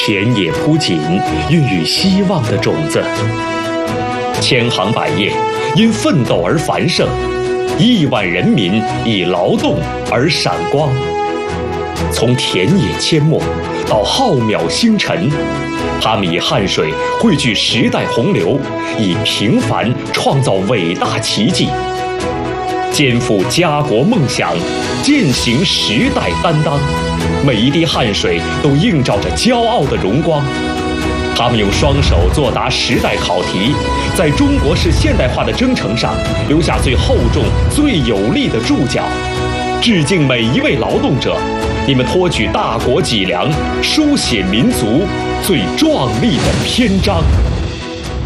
田野铺锦，孕育希望的种子。千行百业因奋斗而繁盛，亿万人民以劳动而闪光。从田野阡陌到浩渺星辰，他们以汗水汇聚时代洪流，以平凡创造伟大奇迹，肩负家国梦想，践行时代担当。每一滴汗水都映照着骄傲的荣光。他们用双手作答时代考题，在中国式现代化的征程上留下最厚重、最有力的注脚。致敬每一位劳动者，你们托举大国脊梁，书写民族最壮丽的篇章。